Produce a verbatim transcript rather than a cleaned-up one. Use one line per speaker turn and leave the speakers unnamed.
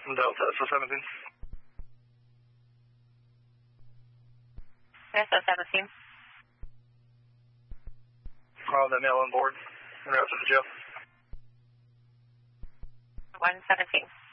Delta S O seventeen.
S O seventeen.
Oh, the male on board. En route to the jail.
one seventeen.